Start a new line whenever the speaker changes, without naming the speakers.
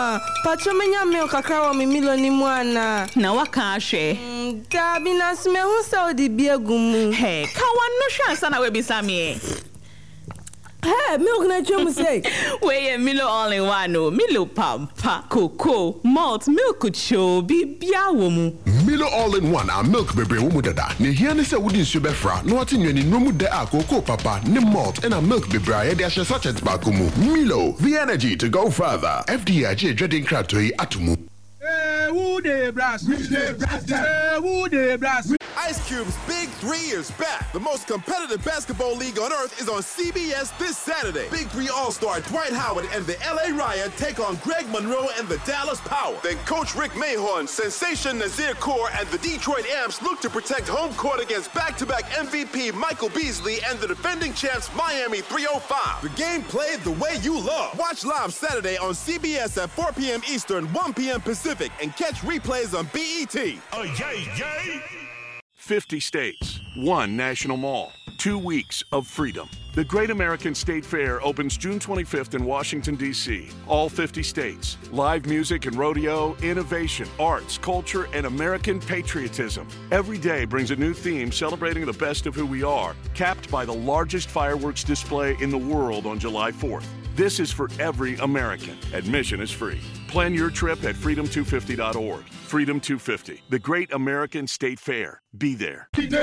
Pachomenya milk kakra mi Milo ni mwana.
Na waka ahwe.
Dabi na sme hu sa odi biegumu.
Hey, ka wan no hwa ansa na we bisa me.
Hey, milk na chemu say.
We Milo all in one no. Milo pampa, cocoa, malt, milk cho bibia wo mu.
Milo all in one are milk bebre wo mu dada. Ne hia ne se wodi nsu befra, no ati nwani no mu de a cocoa papa, ne malt and a milk bebre ya de ahye sachet ba komu. Milo, the energy to go further. FDA dreading kratoi atumu.
Who dey brass? Who dey brass?
Ice Cube's Big 3 is back. The most competitive basketball league on earth is on CBS this Saturday. Big 3 All-Star Dwight Howard and the LA Riot take on Greg Monroe and the Dallas Power. Then Coach Rick Mahorn, Sensation Nazir Kaur, and the Detroit Amps look to protect home court against back-to-back MVP Michael Beasley and the defending champs Miami 305. The game played the way you love. Watch live Saturday on CBS at 4 p.m. Eastern, 1 p.m. Pacific, and catch replays on BET.
Oh, yay! 50 states, 1 national mall, 2 weeks of freedom. The Great American State Fair opens June 25th in Washington, D.C. All 50 states. Live music and rodeo, innovation, arts, culture, and American patriotism. Every day brings a new theme celebrating the best of who we are, capped by the largest fireworks display in the world on July 4th. This is for every American. Admission is free. Plan your trip at freedom250.org. Freedom 250, the Great American State Fair. Be there.